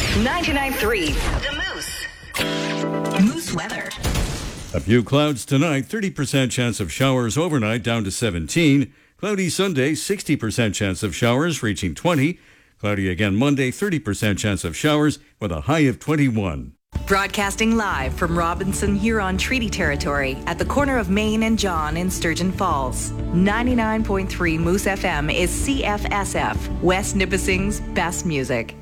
99.3 The Moose. Moose weather. A few clouds tonight, 30% chance of showers overnight down to 17. Cloudy Sunday, 60% chance of showers reaching 20. Cloudy again Monday, 30% chance of showers with a high of 21. Broadcasting live from Robinson Huron Treaty Territory at the corner of Main and John in Sturgeon Falls. 99.3 Moose FM is CFSF, West Nipissing's best music.